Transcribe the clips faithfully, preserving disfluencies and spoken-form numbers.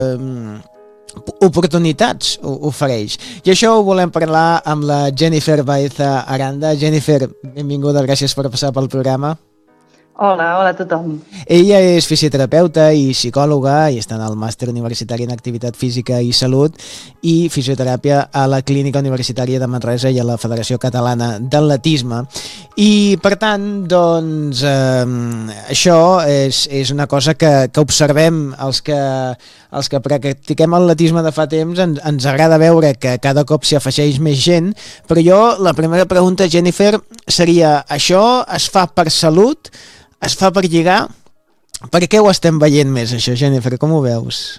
oportunitats ofereix. I això ho volem parlar amb la Jennifer Baeza Aranda. Jennifer, benvinguda, gràcies per passar pel programa. Hola, hola a tothom. Ella és fisioterapeuta i psicòloga i està en el màster universitari en activitat física i salut i fisioteràpia a la Clínica Universitària de Manresa i a la Federació Catalana d'Atletisme. I, per tant, doncs, eh, això és, és una cosa que, que observem els que, els que practiquem atletisme de fa temps. Ens, ens agrada veure que cada cop s'hi afegeix més gent, però jo, la primera pregunta, Jennifer, seria: això es fa per salut? Es fa per lligar? Per què ho estem veient més, això, Jennifer? Com ho veus?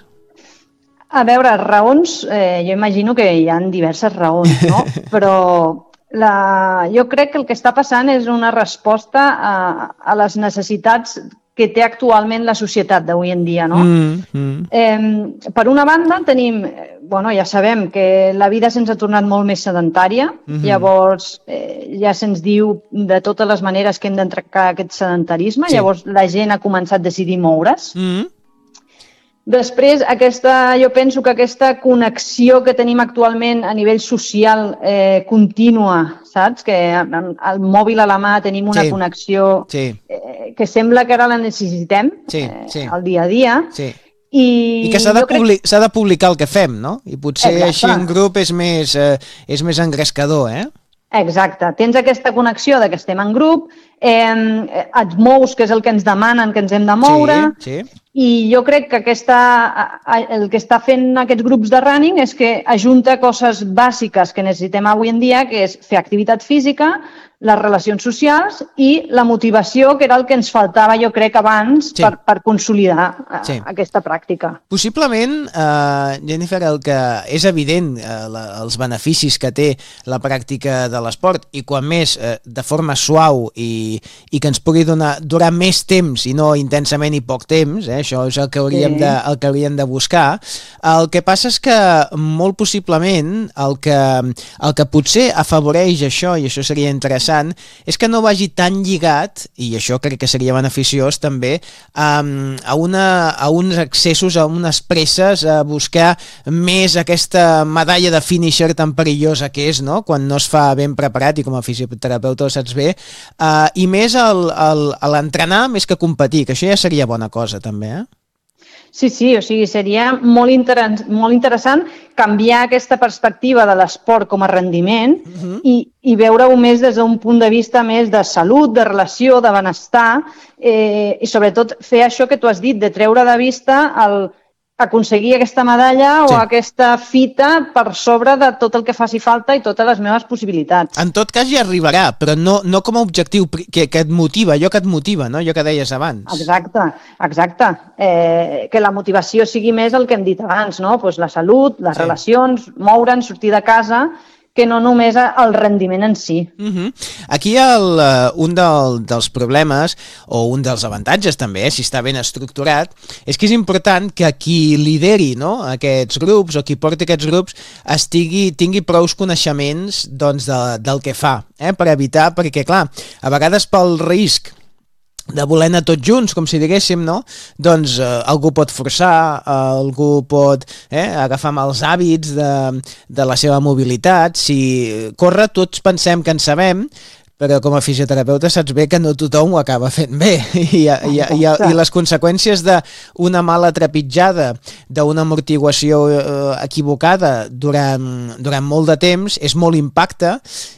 A veure, raons, eh, jo imagino que hi ha diverses raons, no? Però la, jo crec que el que està passant és una resposta a, a les necessitats que té actualment la societat d'avui en dia, no? Mm, mm. Eh, per una banda, tenim, bueno, ja sabem que la vida se'ns ha tornat molt més sedentària, mm-hmm. Llavors eh, ja se'ns diu de totes les maneres que hem d'entrecar aquest sedentarisme, sí. Llavors la gent ha començat a decidir moure's. Mm. Després, aquesta, jo penso que aquesta connexió que tenim actualment a nivell social eh, contínua, saps? Que amb el mòbil a la mà tenim una sí. connexió sí. Eh, que sembla que ara la necessitem sí. Eh, sí. al dia a dia. Sí. I, I que s'ha de, publi crec... de publicar el que fem, no? I potser Exacte. Així en grup és més, eh, és més engrescador, eh? Exacte. Tens aquesta connexió de que estem en grup, eh, et mous, que és el que ens demanen, que ens hem de moure, sí, sí. I jo crec que aquesta, el que està fent aquests grups de running és que ajunta coses bàsiques que necessitem avui en dia, que és fer activitat física, les relacions socials i la motivació, que era el que ens faltava, jo crec, abans sí. per, per consolidar sí. aquesta pràctica. Possiblement, eh, Jennifer, el que és evident, eh, la, els beneficis que té la pràctica de l'esport, i quan més eh, de forma suau i, i que ens pugui donar, durar més temps i no intensament i poc temps, eh, això és el que, hauríem sí. de, el que hauríem de buscar. El que passa és que molt possiblement el que, el que potser afavoreix això, i això seria interessant, és que no vagi tan lligat, i això crec que seria beneficiós també, a, a, una, a uns accessos, a unes presses, a buscar més aquesta medalla de finisher tan perillosa que és, no? Quan no es fa ben preparat, i com a fisioterapeuta ho saps bé, uh, i més a l'entrenar més que competir, que això ja seria bona cosa també, eh? Sí, sí, o sigui, seria molt, inter molt interessant canviar aquesta perspectiva de l'esport com a rendiment uh-huh. i, i veure-ho més des d'un punt de vista més de salut, de relació, de benestar eh, i sobretot fer això que tu has dit, de treure de vista el aconseguir aquesta medalla sí. o aquesta fita per sobre de tot el que faci falta i totes les meves possibilitats. En tot cas ja arribarà, però no, no com a objectiu que, que et motiva, allò que et motiva, no? Allò que deies abans. Exacte, exacte. Eh, que la motivació sigui més el que hem dit abans, no? Pues la salut, les sí. relacions, moure'ns, sortir de casa, que no només el rendiment en si. Uh-huh. Aquí el, un del, dels problemes, o un dels avantatges també, eh, si està ben estructurat, és que és important que qui lideri, no, aquests grups, o qui porti aquests grups, estigui, tingui prous coneixements doncs, de, del que fa, eh, per evitar, perquè clar, a vegades pel risc de voler anar tots junts, com si diguéssim, no? Doncs eh, algú pot forçar, eh, algú pot eh, agafar mals hàbits de, de la seva mobilitat. Si corre, tots pensem que en sabem, però com a fisioterapeuta saps bé que no tothom ho acaba fent bé i, i, i, i, i les conseqüències d'una mala trepitjada, d'una amortiguació eh, equivocada durant, durant molt de temps és molt impacte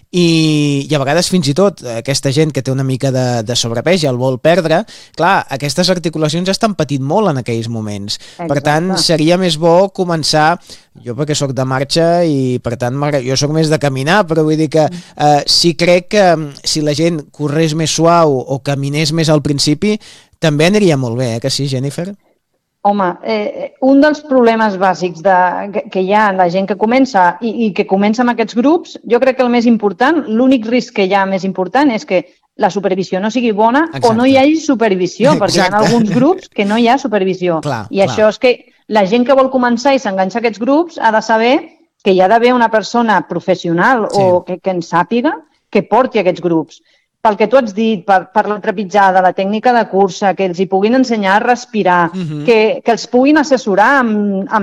i, i a vegades fins i tot aquesta gent que té una mica de, de sobrepès i el vol perdre, clar, aquestes articulacions estan patint molt en aquells moments. Exacte. Per tant, seria més bo començar, jo perquè sóc de marxa i per tant jo sóc més de caminar, però vull dir que eh, si crec que si la gent corrés més suau o caminés més al principi, també aniria molt bé, eh, que sí, Jennifer? Home, eh, un dels problemes bàsics de, que, que hi ha en la gent que comença i, i que comença amb aquests grups, jo crec que el més important, l'únic risc que hi ha més important és que la supervisió no sigui bona. Exacte. O no hi hagi supervisió, perquè Exacte. Hi ha alguns grups que no hi ha supervisió. Clar, I clar. Això és que la gent que vol començar i s'enganxa a aquests grups ha de saber que hi ha d'haver una persona professional sí. o que, que en sàpiga que porti aquests grups. pel que tu has dit, per, per la trepitjada, la tècnica de cursa, que els hi puguin ensenyar a respirar, uh-huh. que, que els puguin assessorar amb, amb